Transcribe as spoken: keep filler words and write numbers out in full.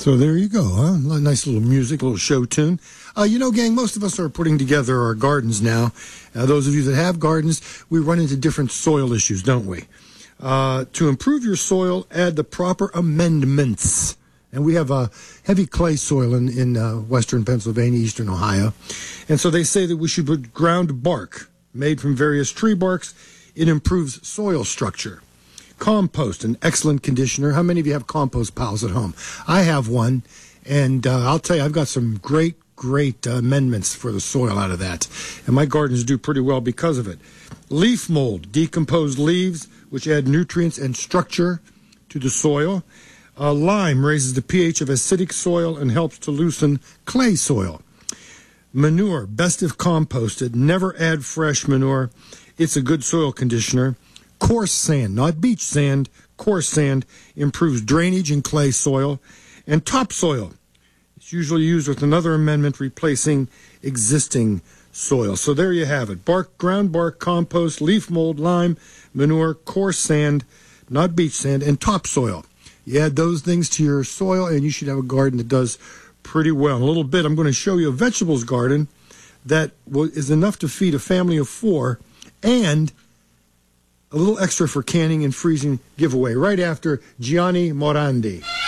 So there you go, huh? A nice little music, a little show tune. Uh, you know, gang, most of us are putting together our gardens now. Uh, those of you that have gardens, we run into different soil issues, don't we? Uh, to improve your soil, add the proper amendments. And we have a heavy clay soil in, in uh, western Pennsylvania, eastern Ohio. And so they say that we should put ground bark made from various tree barks. It improves soil structure. Compost, an excellent conditioner. How many of you have compost piles at home? I have one, and uh, I'll tell you, I've got some great, great uh, amendments for the soil out of that. And my gardens do pretty well because of it. Leaf mold, decomposed leaves, which add nutrients and structure to the soil. Uh, lime raises the pH of acidic soil and helps to loosen clay soil. Manure, best if composted. Never add fresh manure. It's a good soil conditioner. Coarse sand, not beach sand, coarse sand, improves drainage in clay soil. And topsoil, it's usually used with another amendment replacing existing soil. So there you have it. Bark, ground bark, compost, leaf mold, lime, manure, coarse sand, not beach sand, and topsoil. You add those things to your soil, and you should have a garden that does pretty well. In a little bit, I'm going to show you a vegetables garden that is enough to feed a family of four, and a little extra for canning and freezing giveaway right after Gianni Morandi.